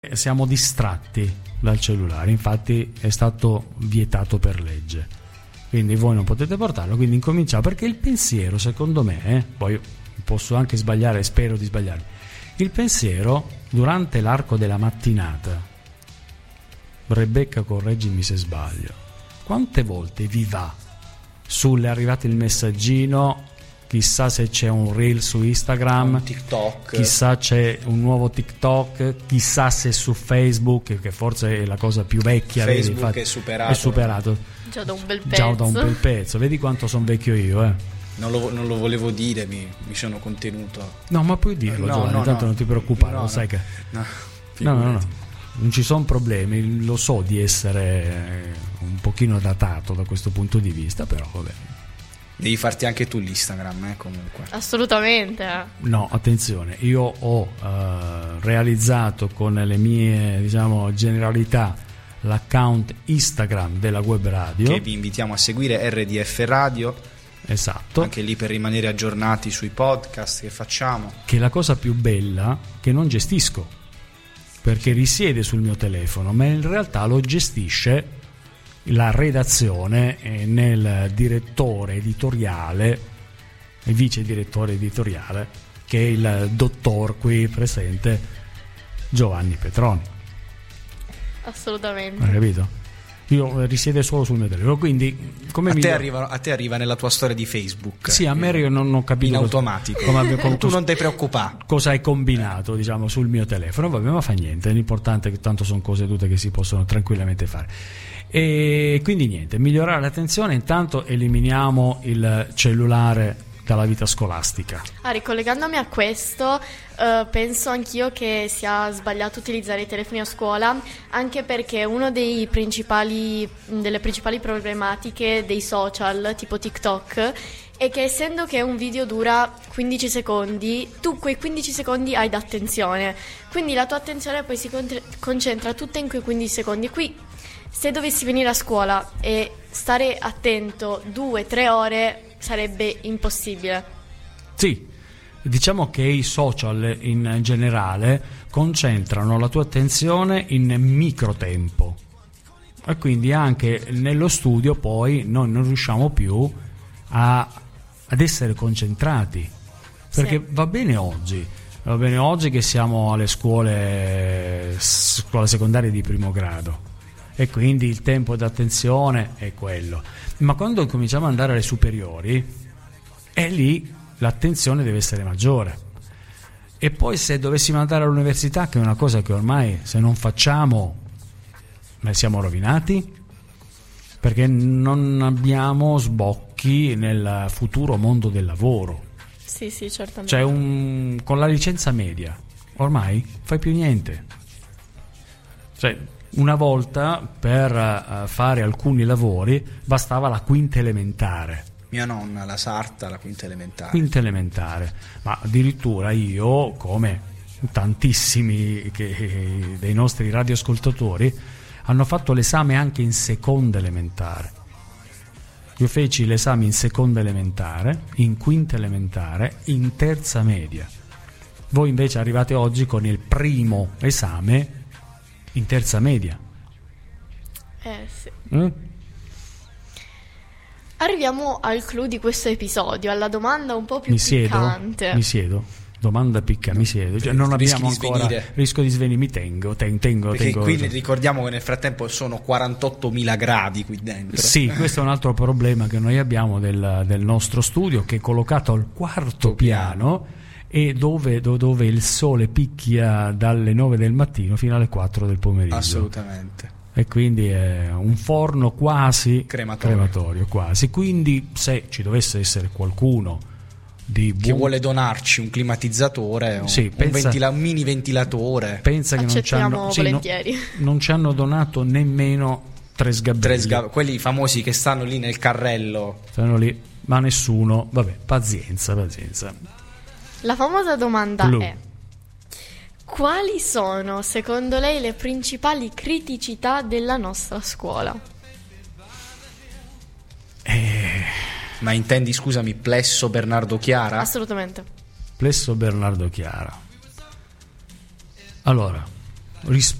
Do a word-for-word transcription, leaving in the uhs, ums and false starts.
Siamo distratti dal cellulare, infatti è stato vietato per legge, quindi voi non potete portarlo, quindi incominciamo, perché il pensiero, secondo me, eh, poi posso anche sbagliare, spero di sbagliare, il pensiero durante l'arco della mattinata, Rebecca correggimi se sbaglio, quante volte vi va sulle arrivate il messaggino, chissà se c'è un reel su Instagram, un TikTok, chissà c'è un nuovo TikTok, chissà se su Facebook, che forse è la cosa più vecchia, Facebook vedi, infatti, è superato. è superato già da un bel pezzo, già da un bel pezzo. Vedi quanto sono vecchio io, eh. Non lo, non lo volevo dire, mi, mi sono contenuto. No, ma puoi dirlo, no, Giovanni, no, tanto no. non ti preoccupare, no, lo sai no. che No, no, no, no, non ci sono problemi, lo so di essere un pochino datato da questo punto di vista, però vabbè. Devi farti anche tu l'Instagram, eh, comunque. assolutamente. No, attenzione, io ho uh, realizzato con le mie, diciamo, generalità l'account Instagram della Web Radio, Che vi invitiamo a seguire, R D F Radio. Esatto. Anche lì per rimanere aggiornati sui podcast che facciamo. Che è la cosa più bella, che non gestisco, perché risiede sul mio telefono, ma in realtà lo gestisce la redazione nel direttore editoriale e vice direttore editoriale, che è il dottor qui presente Giovanni Petroni. Assolutamente. Hai capito? Io risiede solo sul mio telefono, quindi come a, mi te arriva, a te arriva nella tua storia di Facebook. Sì, a me io non ho capito in cosa, automatico. come, come, tu non ti preoccupare. Cosa hai combinato, diciamo, sul mio telefono. Vabbè, ma fa niente, l'importante è che tanto sono cose tutte che si possono tranquillamente fare. E quindi niente, migliorare l'attenzione, intanto eliminiamo il cellulare dalla vita scolastica. Ah, ricollegandomi a questo, eh, penso anch'io che sia sbagliato utilizzare i telefoni a scuola, anche perché uno dei principali delle principali problematiche dei social tipo TikTok è che, essendo che un video dura quindici secondi, tu quei quindici secondi hai d'attenzione, quindi la tua attenzione poi si con- concentra tutta in quei quindici secondi. Qui, se dovessi venire a scuola e stare attento due tre ore, sarebbe impossibile. Sì, diciamo che i social in generale concentrano la tua attenzione in microtempo e quindi anche nello studio poi noi non riusciamo più a, ad essere concentrati, perché sì. va bene oggi va bene oggi che siamo alle scuole scuole secondarie di primo grado e quindi il tempo d'attenzione è quello, ma quando cominciamo ad andare alle superiori è lì l'attenzione deve essere maggiore. E poi se dovessimo andare all'università, che è una cosa che ormai se non facciamo ne siamo rovinati, perché non abbiamo sbocchi nel futuro mondo del lavoro. Sì, sì, certamente. Cioè un, con la licenza media ormai fai più niente. Cioè una volta per uh, fare alcuni lavori bastava la quinta elementare. Mia nonna, la sarta, la quinta elementare. Quinta elementare, ma addirittura io, come tantissimi che, dei nostri radioascoltatori, hanno fatto l'esame anche in seconda elementare. Io feci l'esame in seconda elementare, in quinta elementare, in terza media. Voi invece arrivate oggi con il primo esame in terza media. Eh sì. Mm? Arriviamo al clou di questo episodio, alla domanda un po' più mi siedo, piccante. Mi siedo. Domanda picca, mi siedo. Cioè, non abbiamo Rischi ancora. Di svenire. Rischio di svenire, mi tengo, ten, tengo, Perché tengo. qui ricordiamo che nel frattempo sono quarantottomila gradi qui dentro. Sì, questo è un altro problema che noi abbiamo del, del nostro studio, che è collocato al quarto piano, piano e dove, dove il sole picchia dalle nove del mattino fino alle quattro del pomeriggio. Assolutamente. E quindi è un forno quasi crematorio. crematorio quasi. Quindi se ci dovesse essere qualcuno di buon... che vuole donarci un climatizzatore, un, sì, pensa, un, ventila- un mini ventilatore, pensa che non ci hanno, volentieri. Sì, no, non ci hanno donato nemmeno tre sgabelli. Tre sgab- quelli famosi che stanno lì nel carrello. Stanno lì, ma nessuno. Vabbè, pazienza, pazienza. La famosa domanda Blu. è: quali sono, secondo lei, le principali criticità della nostra scuola? Eh, Ma intendi, scusami, Plesso Bernardo Chiara? Assolutamente. Plesso Bernardo Chiara. Allora, ris-